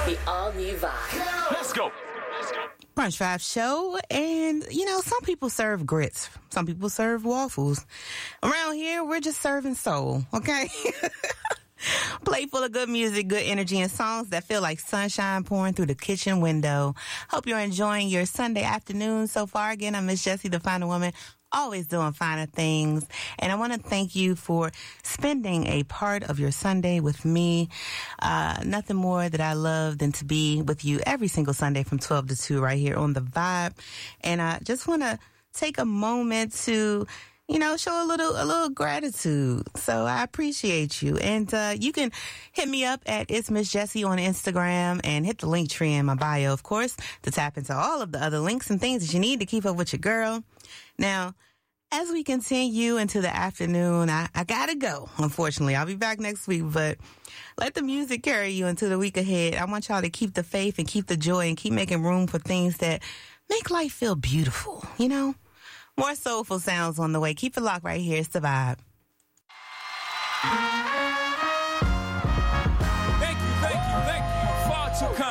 The all-new vibe. Let's go. Brunch Vibe show, and some people serve grits, some people serve waffles. Around here, we're just serving soul, okay? Plate full of good music, good energy, and songs that feel like sunshine pouring through the kitchen window. Hope you're enjoying your Sunday afternoon so far. Again, I'm Miss Jessie, the Finer Woman, always doing finer things. And I want to thank you for spending a part of your Sunday with me. Nothing more that I love than to be with you every single Sunday from 12 to 2 right here on The Vibe. And I just want to take a moment to show a little gratitude. So I appreciate you. And you can hit me up at It's Miss Jessie on Instagram and hit the link tree in my bio, of course, to tap into all of the other links and things that you need to keep up with your girl. Now, as we continue into the afternoon, I gotta go, unfortunately. I'll be back next week, but let the music carry you into the week ahead. I want y'all to keep the faith and keep the joy and keep making room for things that make life feel beautiful, More soulful sounds on the way. Keep it locked right here. It's The Vibe. Thank you. Far too kind.